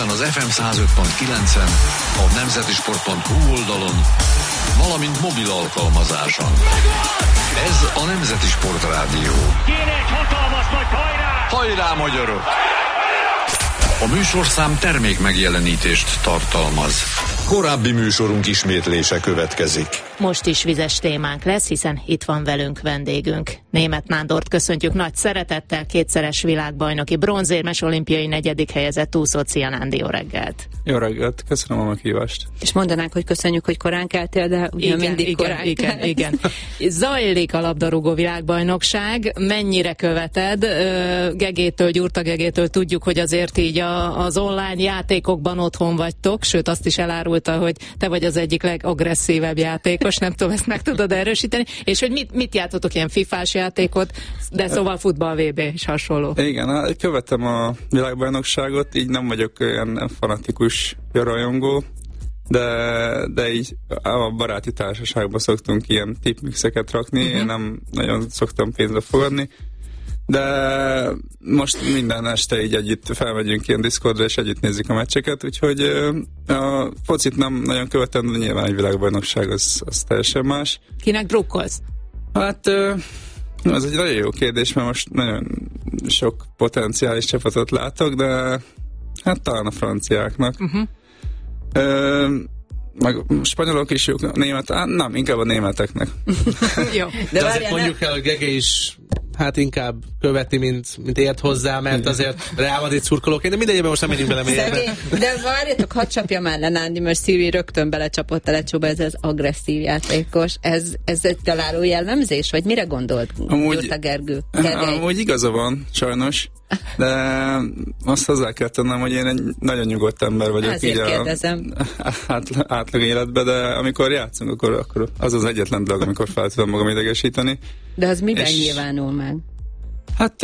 ezen az FM 105.9-en, a nemzetisport.hu oldalon, valamint mobil alkalmazáson. Ez a Nemzeti Sport Rádió. Kéne egy hatalmas nagy hajrá! Hajrá, magyarok! A műsorszám termék megjelenítést tartalmaz. Korábbi műsorunk ismétlése következik. Most is vizes témánk lesz, hiszen itt van velünk vendégünk. Németh Nándort köszöntjük nagy szeretettel, kétszeres világbajnoki bronzérmes, olimpiai 4. helyezett úszó. Szia, Nándi, jó reggelt! Jó reggelt, köszönöm a meghívást. És mondanánk, hogy köszönjük, hogy korán keltél, de ugye mindig korán. Igen. Zajlik a labdarúgó világbajnokság, mennyire követed? Gegétől, Gyurta Gegétől tudjuk, hogy azért így az online játékokban otthon vagytok, sőt azt is elárulta, hogy te vagy az egyik legagresszívebb játékos, nem tudom, ezt meg tudod erősíteni, és hogy mit játszotok, ilyen fifás játékot, de szóval futball, VB és hasonló. Igen, követem a világbajnokságot, így nem vagyok olyan fanatikus rajongó, de így a baráti társaságban szoktunk ilyen tipmixeket rakni, én nem nagyon szoktam pénzbe fogadni, de most minden este így együtt felmegyünk ilyen Discordra, és együtt nézzük a meccseket, úgyhogy a focit nem nagyon követem, de nyilván egy világbajnokság az teljesen más. Kinek drukkolsz? Hát ez egy nagyon jó kérdés, mert most nagyon sok potenciális csapatot látok, de hát talán a franciáknak. Meg spanyolok is jók, nem, inkább a németeknek. Jó. De azért mondjuk el, hogy Gege is hát inkább követi, mint ért hozzá, mert azért Real Madrid szurkolóként, de mindegyében most nem megyünk bele mélyebben. De várjatok, hadd csapja már le, Nándi, mert Szilvi rögtön belecsapott a lecsóba, ez az agresszív játékos. Ez egy találó jellemzés, vagy mire gondolt Gyurta Gergő? Amúgy igaza van, sajnos, de azt hozzá kell tennem, hogy én egy nagyon nyugodt ember vagyok. Ezért így kérdezem. Átlag életben, de amikor játszunk, akkor az az egyetlen dolog, amikor fel tudom magam idegesíteni. De az miben nyilvánul meg? Hát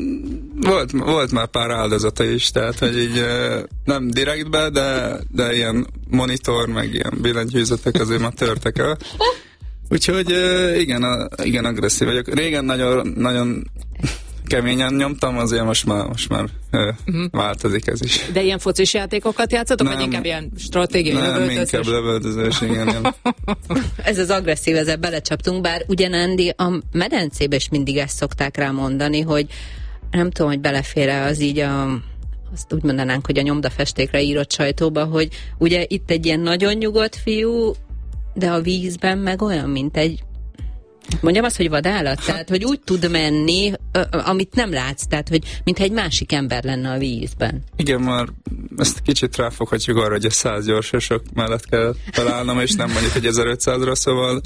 volt már pár áldozata is, tehát hogy így nem direktbe, de ilyen monitor, meg ilyen billentyűzetek azért már törtek el. Úgyhogy igen, agresszív vagyok. Régen nagyon keményen nyomtam, azért most már változik ez is. De ilyen focis játékokat játszotok, vagy inkább ilyen stratégiai lövöldözés? Nem, inkább lövöldözés, igen. Ez az agresszív, ezzel belecsaptunk, bár ugye, Nándi, a medencébe is mindig ezt szokták rá mondani, hogy nem tudom, hogy belefér-e az így azt úgy mondanánk, hogy a nyomdafestékre írott sajtóba, hogy ugye itt egy ilyen nagyon nyugodt fiú, de a vízben meg olyan, mint egy mondjam azt, hogy vadállat? Tehát, hogy úgy tud menni, amit nem látsz, tehát, hogy mintha egy másik ember lenne a vízben. Igen, már ezt kicsit ráfoghatjuk arra, hogy a 100 gyorsosok mellett kell találnom, és nem mondjuk, hogy 1500-ra, szóval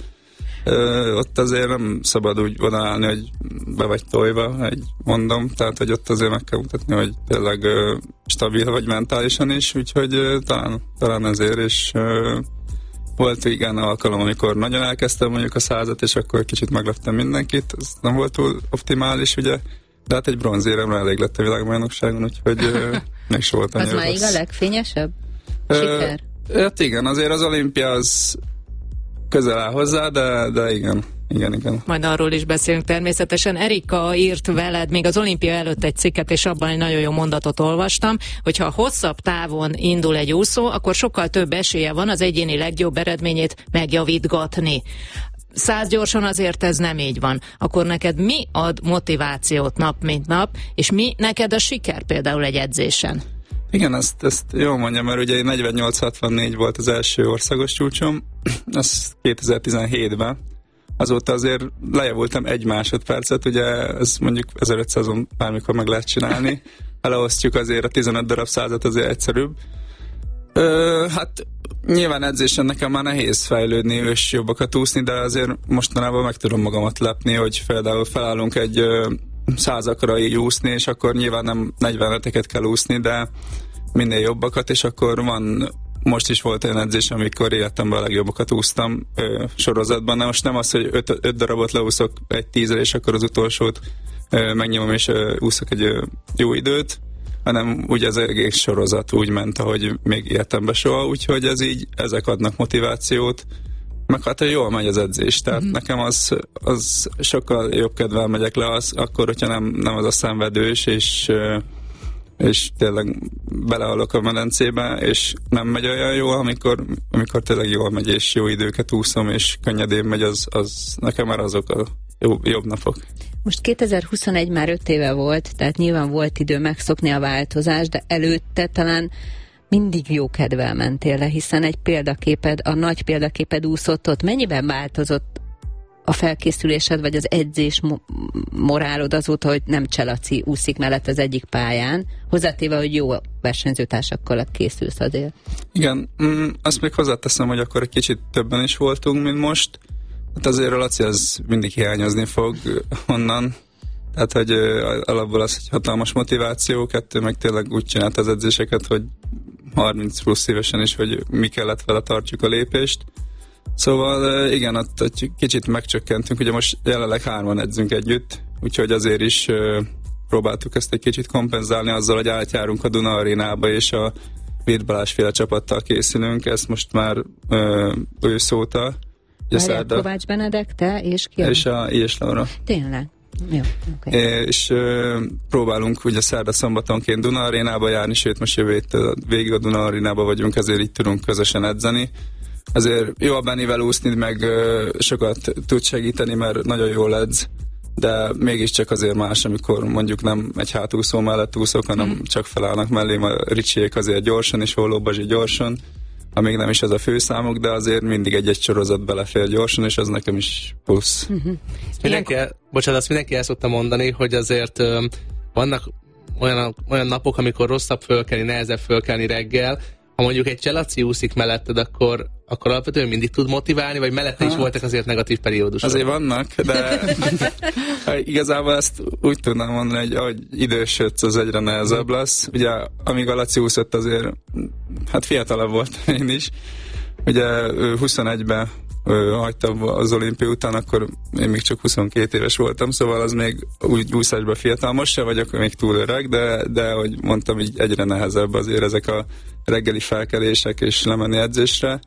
ott azért nem szabad úgy odaállni, hogy be vagy tojva, mondom, tehát, hogy ott azért meg kell mutatni, hogy tényleg stabil vagy mentálisan is, úgyhogy talán ezért, és volt igen alkalom, amikor nagyon elkezdtem mondjuk a 100-at, és akkor kicsit megleptem mindenkit, ez nem volt túl optimális, ugye, de hát egy bronzéremre elég lett a világbajnokságon, úgyhogy meg is volt annyira. Az máig a legfényesebb siker? Hát igen, azért az olimpia az közel áll hozzá, de igen. Majd arról is beszélünk természetesen. Erika írt veled még az olimpia előtt egy cikket, és abban egy nagyon jó mondatot olvastam, hogyha hosszabb távon indul egy úszó, akkor sokkal több esélye van az egyéni legjobb eredményét megjavítgatni. 100 gyorsan azért ez nem így van. Akkor neked mi ad motivációt nap mint nap, és mi neked a siker például egy edzésen? Igen, ezt jól mondjam, mert ugye 48-64 volt az első országos csúcsom, az 2017-ben. Azóta azért lejavultam 1 másodpercet, ugye ez mondjuk 1500-on bármikor meg lehet csinálni. Eleosztjuk azért a 15 darab 100-at, azért egyszerűbb. Hát nyilván edzésen nekem már nehéz fejlődni és jobbakat úszni, de azért mostanában meg tudom magamat lepni, hogy például felállunk egy 100-akra így úszni, és akkor nyilván nem 45-eket kell úszni, de minél jobbakat, és akkor most is volt olyan edzés, amikor életemben a legjobbakat úsztam sorozatban. De most nem az, hogy 5 darabot leúszok egy 10-re, és akkor az utolsót megnyomom, és úszok egy jó időt, hanem úgy az egész sorozat úgy ment, ahogy még életemben soha, úgyhogy ezek adnak motivációt, meg hát jól megy az edzés, tehát nekem az sokkal jobb kedvel megyek le, akkor, hogyha nem az a szenvedős, és és tényleg belehalok a medencébe, és nem megy olyan jól, amikor tényleg jól megy, és jó időket úszom, és könnyedén megy, az nekem már azok a jobb napok. Most 2021 már 5 éve volt, tehát nyilván volt idő megszokni a változást, de előtte talán mindig jó kedvel mentél le, hiszen egy példaképed, a nagy példaképed úszott ott. Mennyiben változott a felkészülésed, vagy az edzés morálod azóta, hogy nem Cselaci úszik mellett az egyik pályán, hozzátéve, hogy jó versenyzőtársakkal készülsz azért? Igen, azt még hozzáteszem, hogy akkor egy kicsit többen is voltunk, mint most. Hát azért a Laci az mindig hiányozni fog onnan. Tehát, hogy alapból az egy hatalmas motiváció, 2 meg tényleg úgy csinált az edzéseket, hogy 30 plusz évesen is, hogy mi kellett vele tartjuk a lépést. Szóval igen, ott egy kicsit megcsökkentünk, ugye most jelenleg 3-an edzünk együtt, úgyhogy azért is próbáltuk ezt egy kicsit kompenzálni azzal, hogy átjárunk a Duna Arénába, és a Virt Balázs-féle csapattal készülünk, ezt most már őszóta. Kovács Benedek, te és ki? És a Ilyes Laura. Tényleg? Jó, okay. És próbálunk ugye szerda-szombatonként Duna Arénába járni, sőt most jövő héttől végig a Duna Arénába vagyunk, ezért itt tudunk közösen edzeni. Azért jó a Bennivel úszni, meg sokat tud segíteni, mert nagyon jól edz, de mégiscsak azért más, amikor mondjuk nem egy hátúszó mellett úszok, hanem csak felállnak mellém a Ricsiék azért gyorsan, és Holló Bazsi gyorsan, amíg nem is ez a főszámuk, de azért mindig egy sorozat belefér gyorsan, és az nekem is plusz. Azt mindenki el szokta mondani, hogy azért vannak olyan napok, amikor rosszabb fölkelni, nehezebb fölkelni reggel. Ha mondjuk egy Cselaci úszik melletted, akkor alapvetően mindig tud motiválni, vagy mellette is voltak azért negatív periódusok? Azért vannak, de igazából ezt úgy tudnám mondani, hogy ahogy idősödsz, az egyre nehezebb lesz. Ugye, amíg a Laci úszott, azért hát fiatalabb volt én is. Ugye 21-ben hagytam az olimpia után, akkor én még csak 22 éves voltam, szóval az még úgy úszásban fiatal. Most se vagyok még túl öreg, de ahogy mondtam, így egyre nehezebb azért ezek a reggeli felkelések és lemenni edzésre,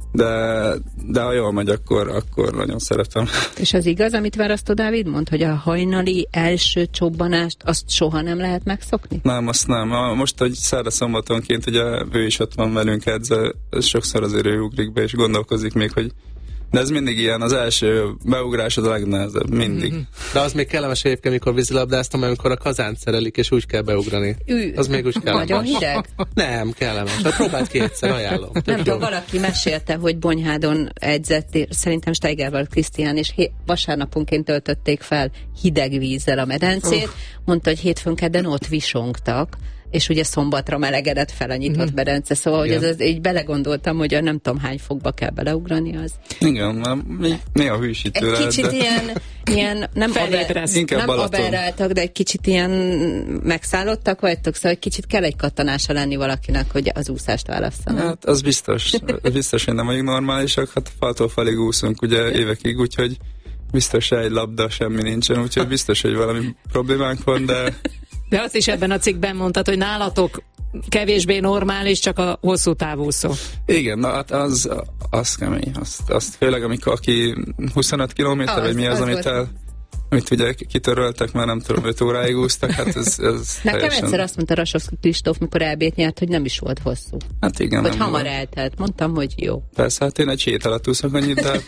de ha jól megy, akkor nagyon szeretem. És az igaz, amit Varasztó Dávid mond, hogy a hajnali első csobbanást azt soha nem lehet megszokni? Nem, azt nem. Most, hogy szerda-szombatonként ugye ő is ott van velünk edzel, sokszor azért ő ugrik be, és gondolkozik még, hogy de ez mindig ilyen, az első beugrás az a legnehezebb, mindig. De az még kellemes egyébként, amikor vízilabdáztam, amikor a kazánt szerelik, és úgy kell beugrani. Az még úgy kellemes. Nagyon hideg? Nem, kellemes. Hát próbáld ki egyszer, ajánlom. Nem tudom, valaki mesélte, hogy Bonyhádon edzett, szerintem Steigerwald Krisztián, és vasárnaponként töltötték fel hideg vízzel a medencét. Mondta, hogy hétfőn-kedden ott visongtak, és ugye szombatra melegedett fel a nyitott medence, szóval hogy ez így belegondoltam, hogy nem tudom hány fokba kell beleugrani az. Igen, néha hűsítő egy kicsit ilyen nem aberráltak, de egy kicsit ilyen megszállottak vagytok, szóval egy kicsit kell egy kattanása lenni valakinek, hogy az úszást válasszanak. Hát az biztos, hogy nem vagyunk normálisak, hát faltól falig úszunk ugye évekig, úgyhogy biztos egy labda, semmi nincsen, úgyhogy biztos, hogy valami problémánk van, de azt is ebben a cikkben mondtad, hogy nálatok kevésbé normális, csak a hosszú távúszó. Igen, na hát az kemény. Azt főleg, aki 25 kilométer, vagy mi az amit ugye kitöröltek, már nem tudom, 5 óráig úsztak, hát ez nekem teljesen... egyszer azt mondta Rasovszki Kristóf, mikor elbét nyert, hogy nem is volt hosszú. Hát igen. Hogy hamar eltelt. Mondtam, hogy jó. Persze, hát én egy hét alatt úszok annyit, de...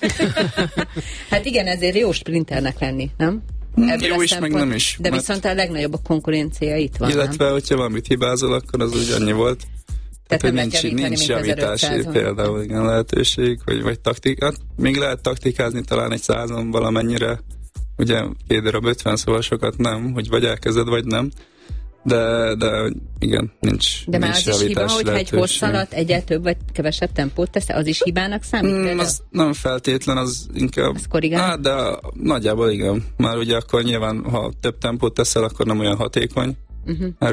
Hát igen, ezért jó sprinternek lenni, nem? Jó is, meg nem is. De viszont a legnagyobb a konkurencia itt van. Illetve, nem? Hogyha valamit hibázol, akkor az úgy annyi volt. Tehát nincs javítási például igen, lehetőség, vagy taktikát. Még lehet taktikázni talán egy 100-on valamennyire. Ugye 2 darab 50, szóval sokat nem, hogy vagy elkezded, vagy nem. De igen, nincs de már nincs az is hiba, hogyha egy hossz alatt egyre több vagy kevesebb tempót tesz, az is hibának számít? Az nem feltétlen, az inkább... Az korrigál? De nagyjából igen. Már ugye akkor nyilván, ha több tempót teszel, akkor nem olyan hatékony.